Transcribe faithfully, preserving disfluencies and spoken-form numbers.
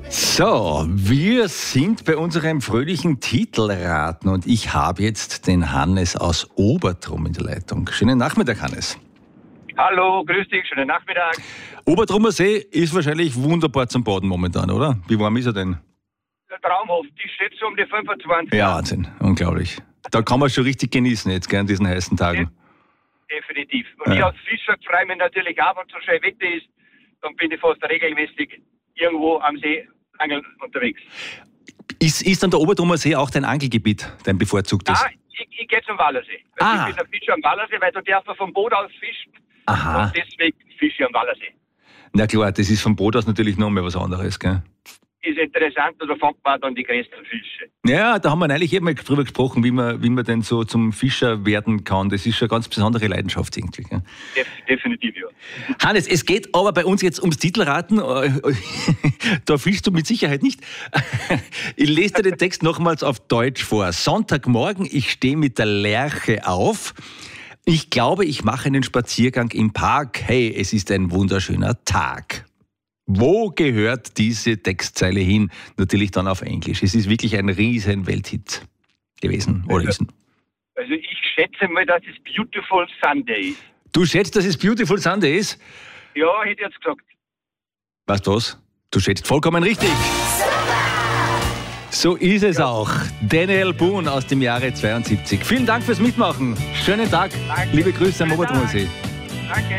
So, wir sind bei unserem fröhlichen Titelraten und ich habe jetzt den Hannes aus Obertrum in der Leitung. Schönen Nachmittag, Hannes. Hallo, grüß dich, schönen Nachmittag. Obertrumer See ist wahrscheinlich wunderbar zum Baden momentan, oder? Wie warm ist er denn? Traumhaft, ich schätze um die fünfundzwanzig. Ja, Wahnsinn, unglaublich. Da kann man schon richtig genießen jetzt, gell, an diesen heißen Tagen. Definitiv. Und Ja. ich als Fischer freue mich natürlich auch, wenn es so schön Wetter ist, dann bin ich fast regelmäßig irgendwo am See angeln unterwegs. Ist, ist dann der Obertrumer See auch dein Angelgebiet, dein bevorzugtes? Ah, ich, ich gehe zum Wallersee. Weil Ah. Ich bin ein Fischer am Wallersee, weil du darfst vom Boot aus fischen. Aha. Und deswegen fische ich am Wallersee. Na klar, das ist vom Boot aus natürlich noch mal was anderes, gell? Ist interessant, da fängt man dann die größten Fische. Ja, da haben wir neulich eben mal drüber gesprochen, wie man, wie man denn so zum Fischer werden kann. Das ist schon eine ganz besondere Leidenschaft irgendwie. Gell? Def definitiv, ja. Hannes, es geht aber bei uns jetzt ums Titelraten. Da fischst du mit Sicherheit nicht. Ich lese dir den Text nochmals auf Deutsch vor. Sonntagmorgen, ich stehe mit der Lerche auf. Ich glaube, ich mache einen Spaziergang im Park. Hey, es ist ein wunderschöner Tag. Wo gehört diese Textzeile hin? Natürlich dann auf Englisch. Es ist wirklich ein riesen Welthit gewesen. Oder ist. Also ich schätze mal, dass es Beautiful Sunday ist. Du schätzt, dass es Beautiful Sunday ist? Ja, hätte ich jetzt gesagt. Weißt du was? Du schätzt vollkommen richtig. So ist es auch. Daniel Boone aus dem Jahre zweiundsiebzig. Vielen Dank fürs Mitmachen. Schönen Tag. Danke. Liebe Grüße am Schönen Obertrumer Tag. See. Danke.